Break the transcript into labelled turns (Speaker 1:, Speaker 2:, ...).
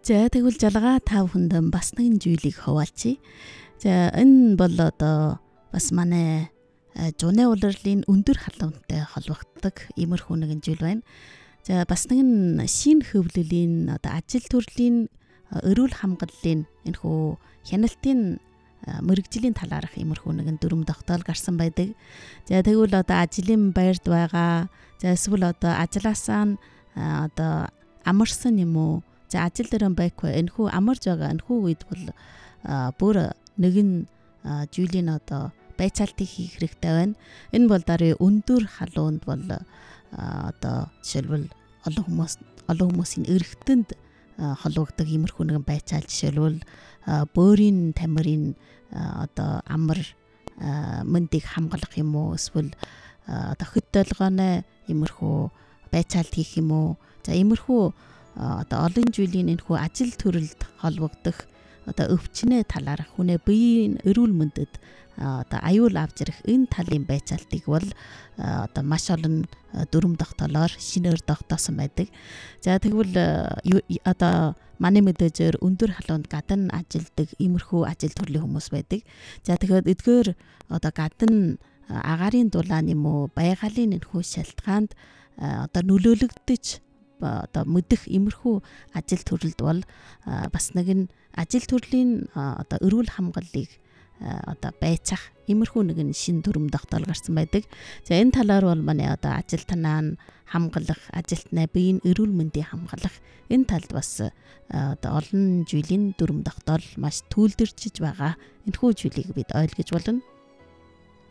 Speaker 1: За тэгвэл жалгаа тав хүндэн бас нэгэн зүйлийг хуваалцъя. За энэ бол одоо бас манай зуны улирлын өндөр халуунтай холбогддог иймэрхүү нэгэн зүйл байна. За бас нэгэн шинэ хөвлөлийн одоо ажил төрлийн эрүүл хамгааллын энэхүү хяналтын мэрэгжлийн талаарх иймэрхүү нэгэн дүрм тогтоол гарсан байдаг. За тэгвэл одоо ажлын байрд байгаа. За эсвэл одоо ажлаасаа одоо амарсан юм уу? За ажил дээр байхгүй энэхүү амарж байгаа энэхүү үед бол бүр нэгэн зүйлийн одоо байцаалтыг хийх хэрэгтэй байна. Энэ бол даруй өндөр халуунд бол одоо жишээлбэл олон хүмүүсийн эргэнтэнд холбогддог иймэрхүү нэгэн байцаал жишээлбэл бөөрийн тамирын одоо амар мэндийг хамгаалах юм уу эсвэл одоо хөт толгойн иймэрхүү байцаалт хийх юм уу. За иймэрхүү одоо олон жилийн энэхүү ажил төрөлд холбогдох одоо өвчнөө талаарх хүнээ биеийн эрүүл мэндэд одоо аюул авч ирэх энэ талын байцаалтыг бол одоо маш олон дүрм тогтоолоор шинээр тогтоосон байдаг. За тэгвэл одоо манай мэдээжээр өндөр халуунд гадна ажилдаг иймэрхүү ажил төрлийн хүмүүс байдаг. За тэгэхээр эдгээр одоо гадна агаарын дулаан юм уу байгалийн энэхүү шалтгаанд одоо нөлөөлөгдөж одоо мэдэх иймэрхүү ажил төрөлд бол бас нэгэн ажил төрлийн одоо эрүүл хамгааллыг одоо байцаах иймэрхүү нэгэн шин дүрм тогтоол гарсан байдаг. За энэ талаар бол манай одоо ажилтнаа хамгаалах, ажилтнаа биеийн эрүүл мэндийг хамгаалах энэ талд бас одоо олон жилийн дүрм тогтоол маш түүлдэрчж байгаа. Энэхүү зүйлийг бид ойлгож болно.